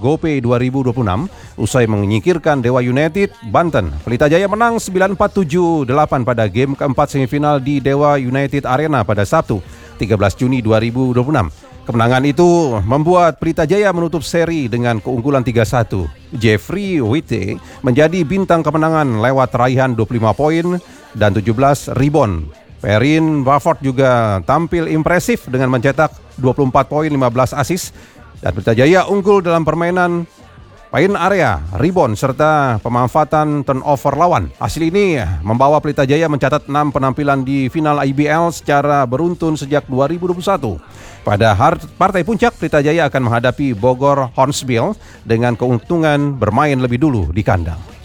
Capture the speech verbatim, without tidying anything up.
GoPay dua ribu dua puluh enam usai menyingkirkan Dewa United Banten. Pelita Jaya menang sembilan empat tujuh delapan pada game keempat semifinal di Dewa United Arena pada Sabtu tiga belas Juni dua ribu dua puluh enam. Kemenangan itu membuat Pelita Jaya menutup seri dengan keunggulan tiga satu. Jeffrey Witte menjadi bintang kemenangan lewat raihan dua puluh lima poin dan tujuh belas rebound. Perrin Bufford juga tampil impresif dengan mencetak dua puluh empat poin, lima belas assist, dan Pelita Jaya unggul dalam permainan paint area, rebound, serta pemanfaatan turnover lawan. Hasil ini membawa Pelita Jaya mencatat enam penampilan di final I B L secara beruntun sejak dua ribu dua puluh satu. Pada partai puncak, Pelita Jaya akan menghadapi Bogor Hornsbill dengan keuntungan bermain lebih dulu di kandang.